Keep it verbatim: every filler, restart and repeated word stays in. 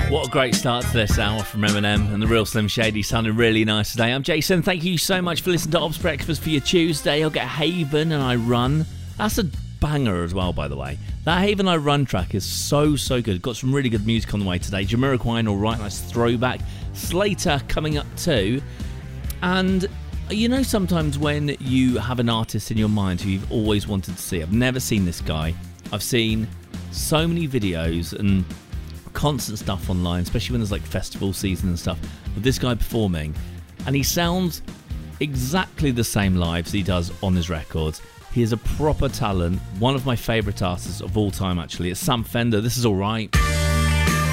What a great start to this hour from Eminem and the Real Slim Shady, sounding really nice today. I'm Jason, thank you so much for listening to Ops Breakfast for your Tuesday. I'll get Haven and I Run. That's a banger as well, by the way. That Haven I Run track is so, so good. Got some really good music on the way today. Jamiroquai, all right, nice throwback. Slater coming up too. And you know, sometimes when you have an artist in your mind who you've always wanted to see, I've never seen this guy. I've seen so many videos and constant stuff online, especially when there's like festival season and stuff, with this guy performing, and he sounds exactly the same live as he does on his records. He is a proper talent, one of my favourite artists of all time actually. It's Sam Fender, this is Alright.